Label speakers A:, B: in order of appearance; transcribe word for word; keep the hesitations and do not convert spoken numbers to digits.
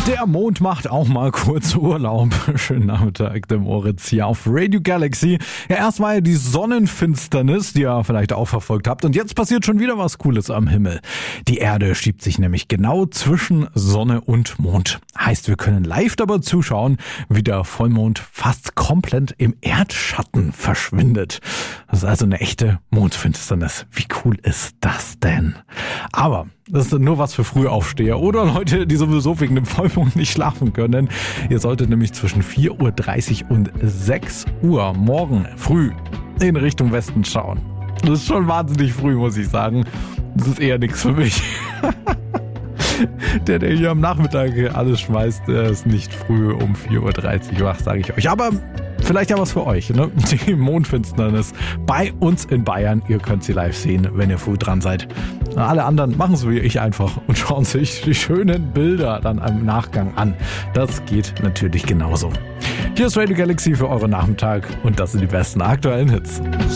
A: Der Mond macht auch mal kurz Urlaub. Schönen Nachmittag, der Moritz hier auf Radio Galaxy. Ja, erst war ja die Sonnenfinsternis, die ihr vielleicht auch verfolgt habt. Und jetzt passiert schon wieder was Cooles am Himmel. Die Erde schiebt sich nämlich genau zwischen Sonne und Mond. Heißt, wir können live dabei zuschauen, wie der Vollmond fast komplett im Erdschatten verschwindet. Das ist also eine echte Mondfinsternis. Wie cool ist das denn? Aber das ist nur was für Frühaufsteher oder Leute, die sowieso wegen dem Vollmond nicht schlafen können. Ihr solltet nämlich zwischen vier Uhr dreißig und sechs Uhr morgen früh in Richtung Westen schauen. Das ist schon wahnsinnig früh, muss ich sagen. Das ist eher nichts für mich. Der, der hier am Nachmittag alles schmeißt, der ist nicht früh um vier Uhr dreißig wach, sage ich euch. Aber vielleicht ja was für euch, ne? Die Mondfinsternis bei uns in Bayern. Ihr könnt sie live sehen, wenn ihr früh dran seid. Alle anderen machen es wie ich einfach und schauen sich die schönen Bilder dann im Nachgang an. Das geht natürlich genauso. Hier ist Radio Galaxy für euren Nachmittag und das sind die besten aktuellen Hits.